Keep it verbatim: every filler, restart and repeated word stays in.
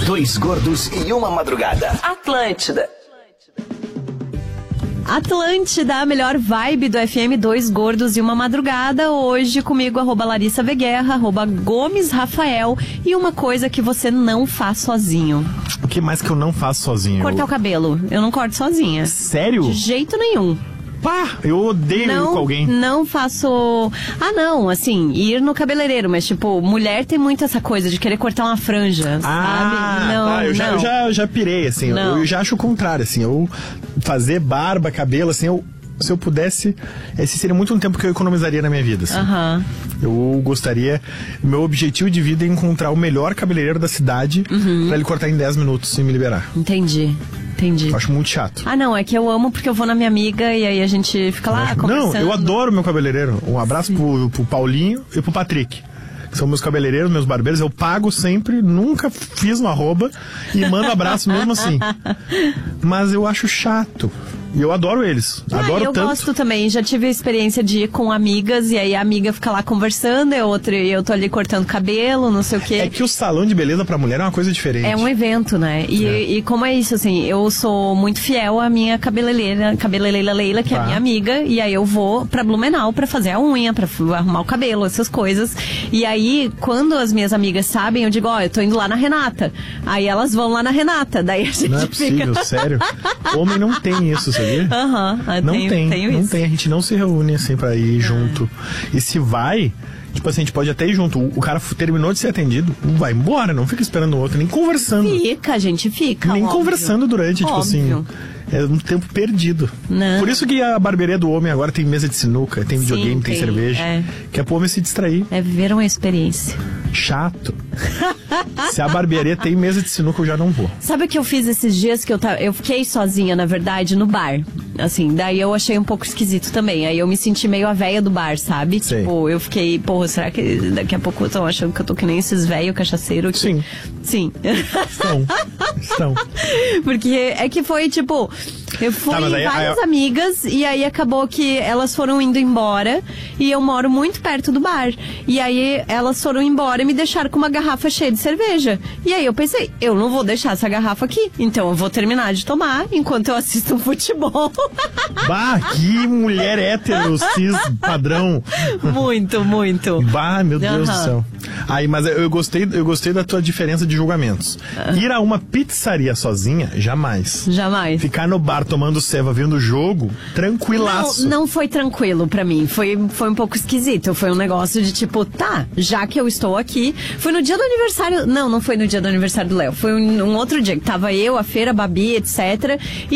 Dois gordos e uma madrugada. Atlântida. Atlântida, a melhor vibe do F M, dois gordos e uma madrugada. Hoje comigo, arroba Larissa Veguerra, arroba Gomes Rafael. E uma coisa que você não faz sozinho. O que mais que eu não faço sozinho? Cortar eu... o cabelo. Eu não corto sozinha. Sério? De jeito nenhum. Pá, eu odeio não, ir com alguém. Não faço... Ah, não, assim, ir no cabeleireiro. Mas, tipo, mulher tem muito essa coisa de querer cortar uma franja, ah, sabe? Não, tá, eu, não. Já, eu já, já pirei, assim. Eu, eu já acho o contrário, assim. Eu fazer barba, cabelo, assim, eu... Se eu pudesse, esse seria muito um tempo que eu economizaria na minha vida, assim. Uhum. Eu gostaria... Meu objetivo de vida é encontrar o melhor cabeleireiro da cidade uhum. pra ele cortar em dez minutos e me liberar. Entendi. Entendi. Eu acho muito chato. Ah, não, é que eu amo porque eu vou na minha amiga e aí a gente fica lá acho... conversando. Não, eu adoro meu cabeleireiro. Um abraço pro, pro Paulinho e pro Patrick. Que são meus cabeleireiros, meus barbeiros. Eu pago sempre, nunca fiz no arroba e mando abraço mesmo assim. Mas eu acho chato. E eu adoro eles. Ah, adoro eu tanto. Eu gosto também. Já tive a experiência de ir com amigas e aí a amiga fica lá conversando e outra, eu tô ali cortando cabelo, não sei o quê. É que o salão de beleza pra mulher é uma coisa diferente. É um evento, né? E, é. e como é isso, assim, eu sou muito fiel à minha cabeleireira, cabeleireira Leila, que tá. é a minha amiga, e aí eu vou pra Blumenau pra fazer a unha, pra arrumar o cabelo, essas coisas. E aí, quando as minhas amigas sabem, eu digo, ó, oh, eu tô indo lá na Renata. Aí elas vão lá na Renata. Daí a gente Não é possível, fica... sério. Homem não tem isso, sabia? Aham, uhum, não tenho, tem, tenho não isso. tem, a gente não se reúne assim pra ir ah. junto. E se vai, tipo assim, a gente pode até ir junto. O, o cara terminou de ser atendido, vai embora, não fica esperando o outro, nem conversando. Fica, a gente fica. Nem óbvio. conversando durante, óbvio. tipo assim. É um tempo perdido. Não. Por isso que a barbearia do homem agora tem mesa de sinuca, tem videogame, Sim, tem, tem cerveja. É. Que é pro homem se distrair. É viver uma experiência. Chato. Se a barbearia tem mesa de sinuca, eu já não vou. Sabe o que eu fiz esses dias que eu, ta... eu fiquei sozinha, na verdade, no bar? Assim, daí eu achei um pouco esquisito também. Aí eu me senti meio a véia do bar, sabe? Sei. Tipo, eu fiquei, porra, será que daqui a pouco estão achando que eu tô que nem esses velhos cachaceiros? Que... Sim. Sim. Estão. Estão. Porque é que foi, tipo... Eu fui tá, em aí, várias aí, amigas e aí acabou que elas foram indo embora e eu moro muito perto do bar. E aí elas foram embora e me deixaram com uma garrafa cheia de cerveja. E aí eu pensei, eu não vou deixar essa garrafa aqui, então eu vou terminar de tomar enquanto eu assisto um futebol. Bah, que mulher hétero, cis, padrão. Muito, muito. Bah, meu Deus uhum. do céu. Aí, mas eu gostei, eu gostei da tua diferença de julgamentos. Uhum. Ir a uma pizzaria sozinha, jamais. Jamais. Ficar no bar tomando ceva, vendo o jogo, tranquilaço. Não, não foi tranquilo pra mim, foi, foi um pouco esquisito. Foi um negócio de tipo, tá, já que eu estou aqui. Foi no dia do aniversário, não, não foi no dia do aniversário do Léo. Foi um, um outro dia que tava eu, a Feira, a Babi, etcétera. E